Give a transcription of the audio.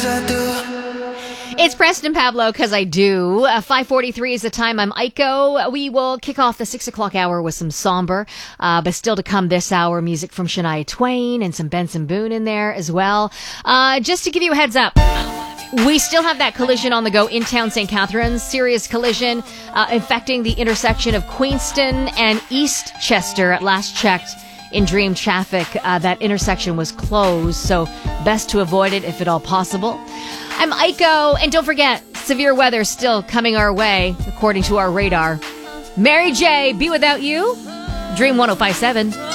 It's Preston Pablo, because I do. 5:43 is the time. I'm Aiko. We will kick off the 6 o'clock hour with some somber, but still to come this hour, music from Shania Twain and some Benson Boone in there as well. Just to give you a heads up, we still have that collision on the go in town St. Catharines. Serious collision affecting the intersection of Queenston and Eastchester. At last checked, in Dream traffic, that intersection was closed, so best to avoid it if at all possible. I'm Aiko, and don't forget, severe weather still coming our way, according to our radar. Mary J, Be Without You, Dream 105.7.